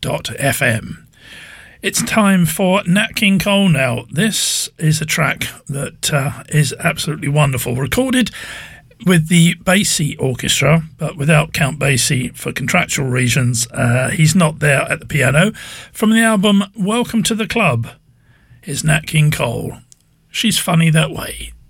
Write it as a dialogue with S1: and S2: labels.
S1: Player.fm. It's time for Nat King Cole now. This is a track that is absolutely wonderful. Recorded with the Basie Orchestra, but without Count Basie for contractual reasons. He's not there at the piano. From the album Welcome to the Club is Nat King Cole. She's Funny That Way.